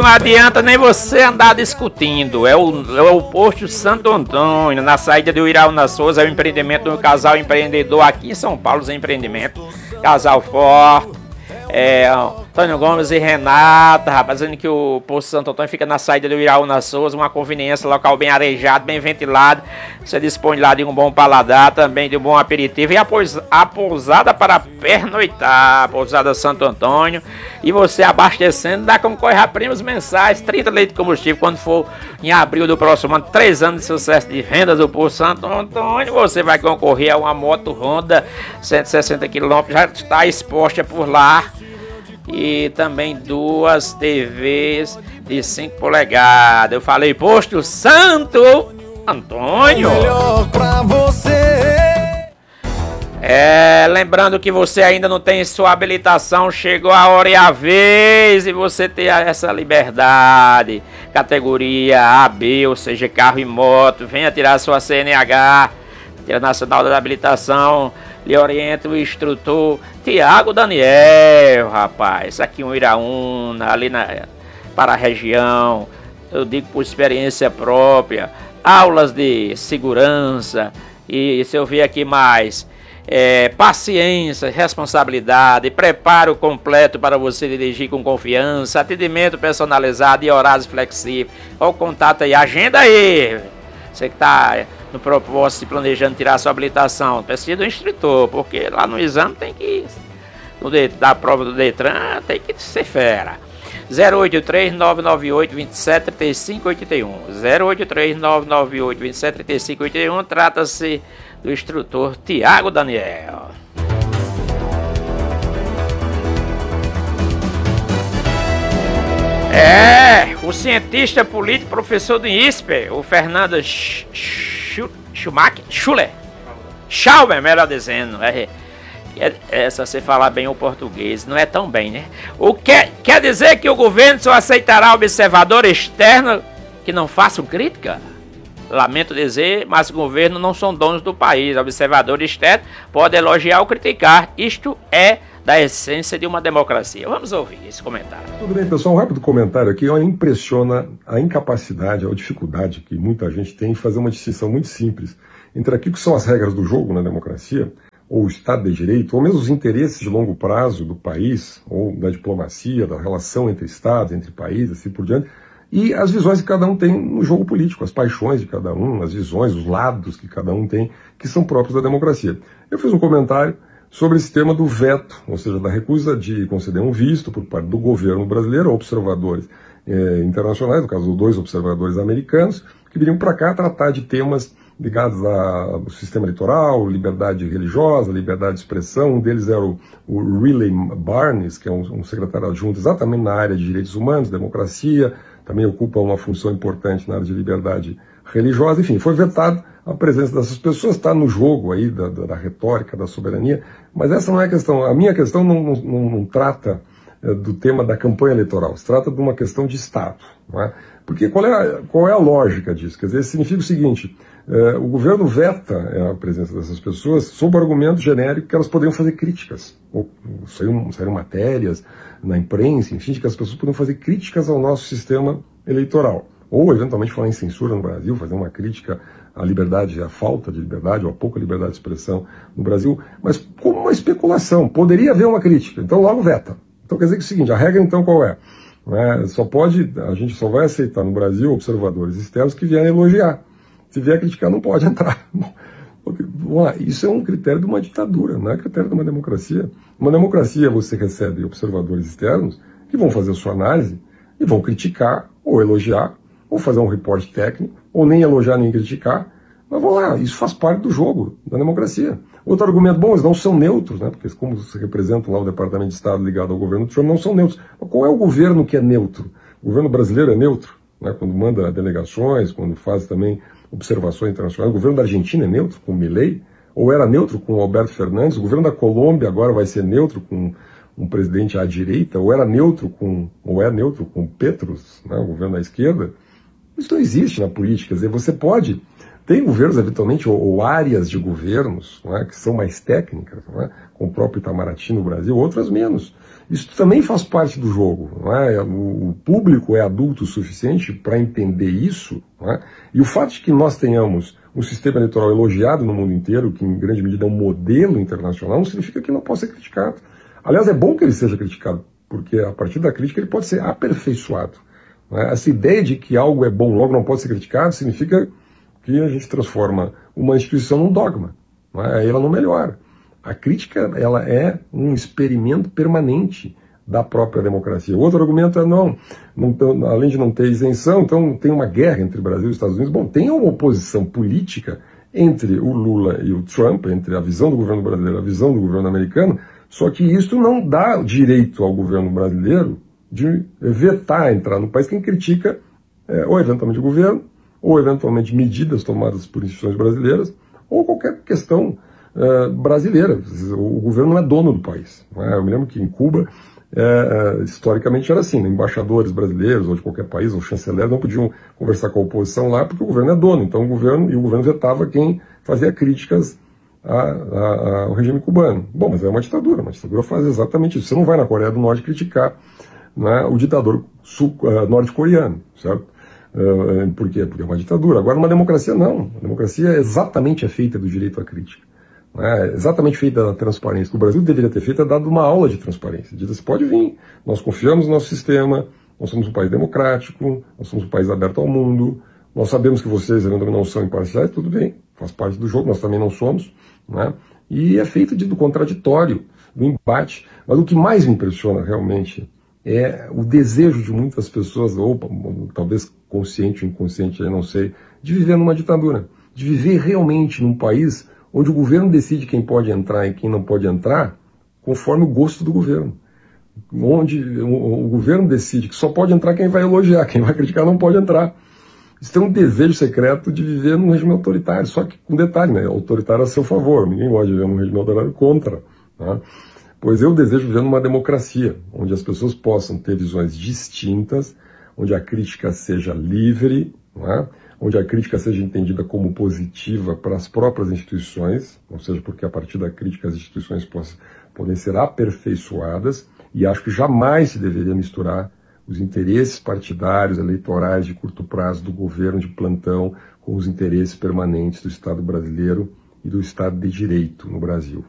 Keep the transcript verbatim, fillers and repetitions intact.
não adianta nem você andar discutindo. É o, é o posto Santo Antônio, na saída do Iraúna Souza, é o empreendimento do casal empreendedor aqui em São Paulo, os empreendimentos. Casal forte, é, Antônio Gomes e Renata, rapaz, dizendo que o posto Santo Antônio fica na saída do Iraúna Souza, uma conveniência, local bem arejado, bem ventilado. Você dispõe lá de um bom paladar, também de um bom aperitivo. E a, pous, a pousada para pernoitar, a pousada Santo Antônio. E você abastecendo, dá como correr a prêmios mensais, trinta litros de combustível, quando for em abril do próximo ano, três anos de sucesso de vendas do posto Santo Antônio, você vai concorrer a uma moto Honda cento e sessenta quilômetros, já está exposta por lá. E também duas T Vs de cinco polegadas. Eu falei posto Santo Antônio. Melhor pra você. É, lembrando que você ainda não tem sua habilitação, chegou a hora e a vez e você ter essa liberdade. Categoria A, B, ou seja, carro e moto. Venha tirar sua C N H, Internacional da Habilitação. Lhe orienta o instrutor Tiago Daniel, rapaz. Aqui em Iraúna, ali na, para a região. Eu digo por experiência própria. Aulas de segurança. E se eu ver aqui mais, é, paciência, responsabilidade, preparo completo para você dirigir com confiança, atendimento personalizado e horários flexíveis. Olha o contato aí, agenda aí. Você que está no propósito de planejando tirar sua habilitação, precisa do instrutor, porque lá no exame tem que, no de, da prova do Detran, tem que ser fera. zero oito três, nove nove oito, dois sete, três cinco oito um. zero oito três, nove nove oito, dois sete, três cinco oito um. Trata-se do instrutor Tiago Daniel. É, o cientista político, professor do I S P E, o Fernando Schumacher, Schuller, Schauber, melhor dizendo, é, é, é, se você falar bem o português, não é tão bem, né? O que quer dizer que o governo só aceitará observador externo que não façam crítica? Lamento dizer, mas o governo não são donos do país. Observador externo pode elogiar ou criticar. Isto é da essência de uma democracia. Vamos ouvir esse comentário. Tudo bem, pessoal, um rápido comentário aqui. Olha, impressiona a incapacidade, a dificuldade que muita gente tem em fazer uma distinção muito simples entre aquilo que são as regras do jogo na democracia, ou o Estado de Direito, ou mesmo os interesses de longo prazo do país, ou da diplomacia, da relação entre Estados, entre países, assim por diante, e as visões que cada um tem no jogo político, as paixões de cada um, as visões, os lados que cada um tem, que são próprios da democracia. Eu fiz um comentário sobre esse tema do veto, ou seja, da recusa de conceder um visto por parte do governo brasileiro a observadores eh, internacionais, no caso, dois observadores americanos, que viriam para cá tratar de temas ligados ao sistema eleitoral, liberdade religiosa, liberdade de expressão. Um deles era o, o Riley Barnes, que é um, um secretário adjunto exatamente na área de direitos humanos, democracia, também ocupa uma função importante na área de liberdade religiosa. Enfim, foi vetado a presença dessas pessoas, está no jogo aí da, da, da retórica, da soberania, mas essa não é a questão. A minha questão não, não, não, não trata é, do tema da campanha eleitoral, se trata de uma questão de Estado, não é? Porque qual é, a, qual é a lógica disso? Quer dizer, significa o seguinte, é, o governo veta a presença dessas pessoas sob o argumento genérico que elas poderiam fazer críticas, ou saíram, saíram matérias na imprensa, enfim, de que as pessoas poderiam fazer críticas ao nosso sistema eleitoral, ou eventualmente falar em censura no Brasil, fazer uma crítica à liberdade, à falta de liberdade, ou à pouca liberdade de expressão no Brasil, mas como uma especulação, poderia haver uma crítica, então logo veta. Então quer dizer que é o seguinte, a regra então qual é? É, só pode, a gente só vai aceitar no Brasil observadores externos que vierem elogiar. Se vier criticar, não pode entrar. Isso é um critério de uma ditadura, não é critério de uma democracia. Uma democracia você recebe observadores externos que vão fazer a sua análise e vão criticar, ou elogiar, ou fazer um reporte técnico, ou nem elogiar nem criticar. Mas vamos lá, isso faz parte do jogo da democracia. Outro argumento, bom, eles não são neutros, né? Porque como se representam lá o Departamento de Estado ligado ao governo Trump, não são neutros. Mas qual é o governo que é neutro? O governo brasileiro é neutro, né? Quando manda delegações, quando faz também observações internacionais. O governo da Argentina é neutro, com Milei, ou era neutro com Alberto Fernandes. O governo da Colômbia agora vai ser neutro com um presidente à direita, ou era neutro com, ou é neutro com Petros, né? O governo da esquerda. Isso não existe na política. Quer dizer, você pode... Tem governos, eventualmente, ou, ou áreas de governos, não é, que são mais técnicas, não é, com o próprio Itamaraty no Brasil, outras menos. Isso também faz parte do jogo. Não é? O, o público é adulto o suficiente para entender isso. Não é? E o fato de que nós tenhamos um sistema eleitoral elogiado no mundo inteiro, que em grande medida é um modelo internacional, não significa que não possa ser criticado. Aliás, é bom que ele seja criticado, porque a partir da crítica ele pode ser aperfeiçoado. Não é? Essa ideia de que algo é bom logo não pode ser criticado significa que a gente transforma uma instituição num dogma. Não é? Aí ela não melhora. A crítica, ela é um experimento permanente da própria democracia. O outro argumento é, não, não, além de não ter isenção, então tem uma guerra entre o Brasil e os Estados Unidos. Bom, tem uma oposição política entre o Lula e o Trump, entre a visão do governo brasileiro e a visão do governo americano, só que isso não dá direito ao governo brasileiro de vetar entrar no país quem critica é, ou eventualmente o governo, ou eventualmente medidas tomadas por instituições brasileiras, ou qualquer questão uh, brasileira. O governo não é dono do país. Não é? Eu me lembro que em Cuba, é, historicamente era assim, né? Embaixadores brasileiros ou de qualquer país, ou chanceleres, não podiam conversar com a oposição lá porque o governo é dono. Então o governo, e o governo vetava quem fazia críticas a, a, ao regime cubano. Bom, mas é uma ditadura, uma ditadura faz exatamente isso. Você não vai na Coreia do Norte criticar, né, o ditador uh, norte-coreano, certo? Uh, por quê? Porque é uma ditadura. Agora, uma democracia não. A democracia é exatamente é feita do direito à crítica. É exatamente feita da transparência. O que o Brasil deveria ter feito é dado uma aula de transparência. Diz, pode vir, nós confiamos no nosso sistema, nós somos um país democrático, nós somos um país aberto ao mundo, nós sabemos que vocês eventualmente não são imparciais, tudo bem, faz parte do jogo, nós também não somos, né? E é feito de, do contraditório, do embate. Mas o que mais me impressiona realmente é o desejo de muitas pessoas, ou talvez consciente ou inconsciente, eu não sei, de viver numa ditadura, de viver realmente num país onde o governo decide quem pode entrar e quem não pode entrar, conforme o gosto do governo. Onde o, o governo decide que só pode entrar quem vai elogiar, quem vai criticar não pode entrar. Isso tem um desejo secreto de viver num regime autoritário, só que com detalhe, né? Autoritário a seu favor, ninguém pode viver num regime autoritário contra. Tá? Pois eu desejo viver numa democracia, onde as pessoas possam ter visões distintas, onde a crítica seja livre, não é? Onde a crítica seja entendida como positiva para as próprias instituições, ou seja, porque a partir da crítica as instituições possam, podem ser aperfeiçoadas, e acho que jamais se deveria misturar os interesses partidários, eleitorais de curto prazo do governo de plantão com os interesses permanentes do Estado brasileiro e do Estado de Direito no Brasil.